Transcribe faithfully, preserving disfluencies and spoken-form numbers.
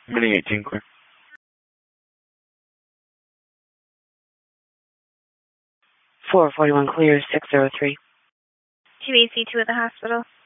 Mini eighteen clear. four forty-one clear, six zero three. two A C two at the hospital.